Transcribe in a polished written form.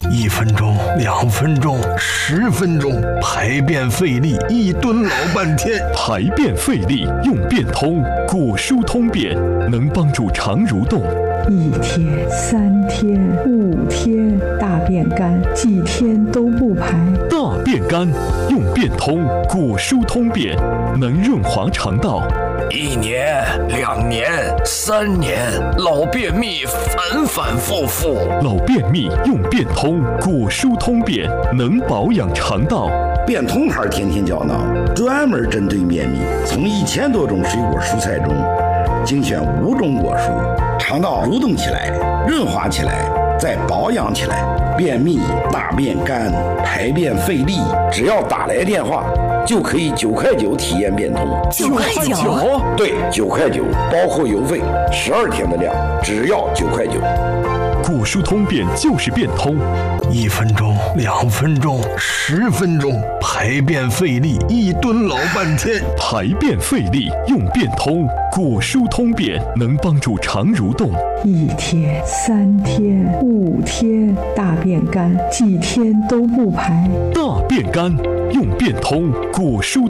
1分钟、2分钟、10分钟，排便费力，一蹲老半天。 排便费力用便通，果蔬通便能帮助肠蠕动。 1天、3天、5天，大便干，几天都不排。 大便干用便通，果蔬通便能润滑肠道。 1年、2年、3年，老便秘反反复复。 老便秘用便通，果蔬通便能保养肠道。 便通牌天天胶囊专门针对便秘，从1000多种水果蔬菜中精选5种果蔬，肠道蠕动起来，润滑起来，再保养起来。便秘、大便干、排便费力，只要打来电话就可以9块9体验便通。 9块9？ 对，9块9，包括邮费，12天的量，只要9块9。 果蔬通便就是便通 ，1分钟、2分钟、10分钟，排便费力，一蹲老半天。 排便费力用便通，果蔬通便能帮助肠蠕动。 1天、3天、5天，大便干，几天都不排。 大便干用便通，果蔬